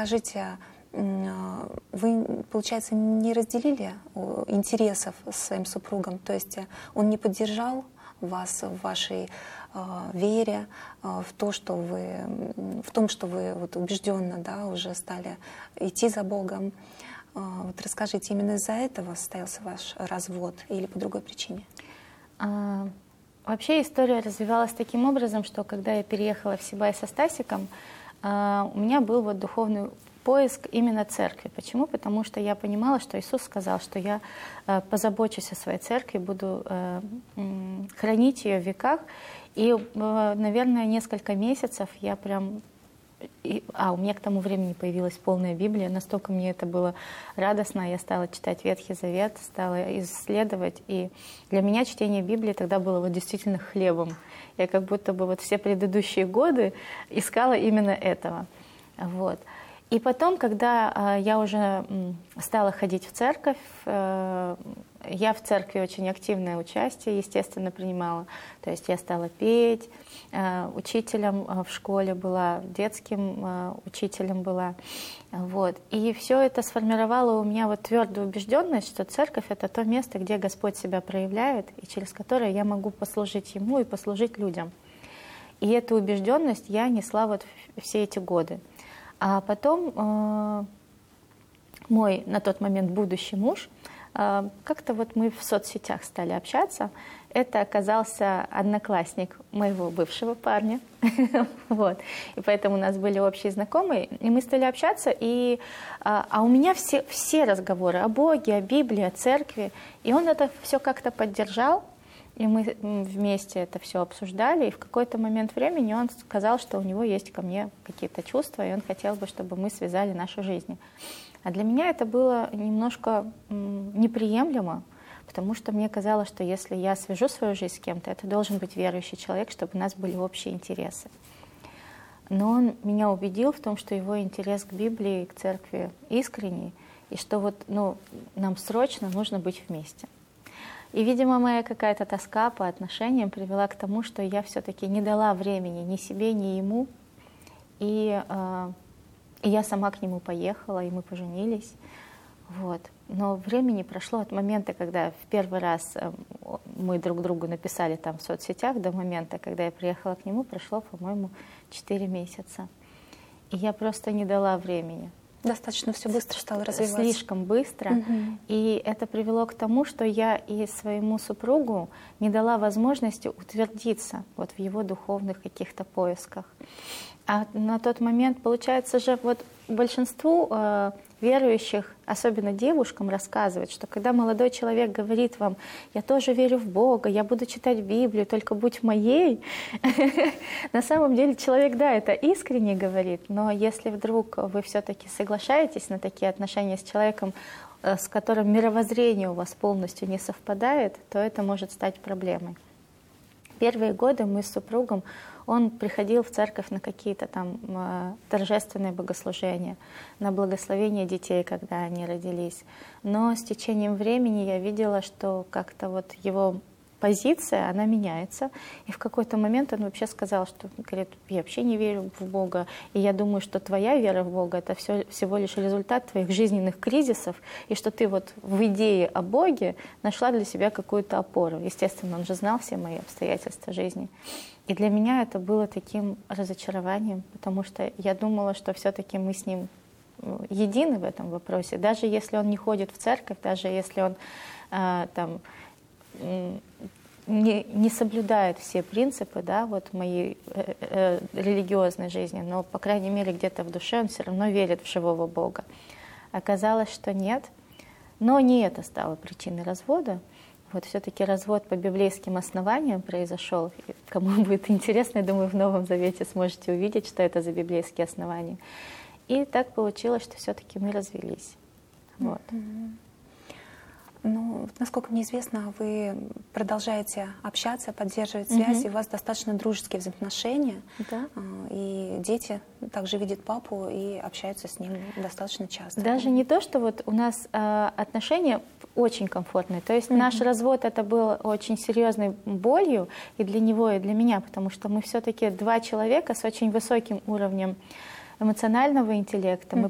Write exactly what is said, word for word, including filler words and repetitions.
скажите, вы, получается, не разделили интересов с своим супругом? То есть он не поддержал вас в вашей э, вере, э, в то, что вы, в том, что вы вот убежденно, да, уже стали идти за Богом. Э, вот расскажите, именно из-за этого состоялся ваш развод или по другой причине? А, вообще история развивалась таким образом, что когда я переехала в Сибай со Стасиком, а, у меня был вот духовный поиск именно церкви. Почему? Потому что я понимала, что Иисус сказал, что я э, позабочусь о своей церкви, буду э, э, хранить ее в веках. И, э, наверное, несколько месяцев я прям... И, а, у меня к тому времени появилась полная Библия, настолько мне это было радостно, я стала читать Ветхий Завет, стала исследовать, и для меня чтение Библии тогда было вот действительно хлебом. Я как будто бы вот все предыдущие годы искала именно этого. Вот. И потом, когда э, я уже м, стала ходить в церковь, э, я в церкви очень активное участие, естественно, принимала. То есть я стала петь, э, учителем э, в школе была, детским э, учителем была. Вот. И все это сформировало у меня вот твердую убежденность, что церковь — это то место, где Господь себя проявляет, и через которое я могу послужить Ему и послужить людям. И эту убежденность я несла вот все эти годы. А потом э, мой на тот момент будущий муж, э, как-то вот мы в соцсетях стали общаться. Это оказался одноклассник моего бывшего парня. Вот. И поэтому у нас были общие знакомые. И мы стали общаться. И, а, а у меня все, все разговоры о Боге, о Библии, о церкви. И он это все как-то поддержал. И мы вместе это все обсуждали, и в какой-то момент времени он сказал, что у него есть ко мне какие-то чувства, и он хотел бы, чтобы мы связали наши жизни. А для меня это было немножко неприемлемо, потому что мне казалось, что если я свяжу свою жизнь с кем-то, это должен быть верующий человек, чтобы у нас были общие интересы. Но он меня убедил в том, что его интерес к Библии и к церкви искренний, и что вот, ну, нам срочно нужно быть вместе. И, видимо, моя какая-то тоска по отношениям привела к тому, что я все-таки не дала времени ни себе, ни ему. И, э, и я сама к нему поехала, и мы поженились. Вот. Но времени прошло от момента, когда в первый раз э, мы друг другу написали там в соцсетях, до момента, когда я приехала к нему, прошло, по-моему, четыре месяца. И я просто не дала времени. Достаточно все быстро стало развиваться. Слишком быстро. Угу. И это привело к тому, что я и своему супругу не дала возможности утвердиться вот в его духовных каких-то поисках. А на тот момент, получается же, вот большинству э, верующих, особенно девушкам, рассказывать, что когда молодой человек говорит вам: «Я тоже верю в Бога, я буду читать Библию, только будь моей», на самом деле человек, да, это искренне говорит, но если вдруг вы все-таки соглашаетесь на такие отношения с человеком, с которым мировоззрение у вас полностью не совпадает, то это может стать проблемой. Первые годы мы с супругом, он приходил в церковь на какие-то там э, торжественные богослужения, на благословение детей, когда они родились. Но с течением времени я видела, что как-то вот его позиция, она меняется. И в какой-то момент он вообще сказал, что, говорит, я вообще не верю в Бога, и я думаю, что твоя вера в Бога — это все, всего лишь результат твоих жизненных кризисов, и что ты вот в идее о Боге нашла для себя какую-то опору. Естественно, он же знал все мои обстоятельства жизни. И для меня это было таким разочарованием, потому что я думала, что все-таки мы с ним едины в этом вопросе. Даже если он не ходит в церковь, даже если он э, там не, не соблюдает все принципы, да, вот моей э, э, религиозной жизни, но, по крайней мере, где-то в душе он все равно верит в живого Бога. Оказалось, что нет. Но не это стало причиной развода. Вот все-таки развод по библейским основаниям произошел. Кому будет интересно, я думаю, в Новом Завете сможете увидеть, что это за библейские основания. И так получилось, что все-таки мы развелись. Вот. Mm-hmm. Ну, насколько мне известно, вы продолжаете общаться, поддерживать связь, mm-hmm. и у вас достаточно дружеские взаимоотношения. Да. И дети также видят папу и общаются с ним достаточно часто. Даже не то, что вот у нас э, отношения очень комфортные. То есть mm-hmm. наш развод — это был очень серьезной болью и для него, и для меня, потому что мы все-таки два человека с очень высоким уровнем эмоционального интеллекта. Mm-hmm. Мы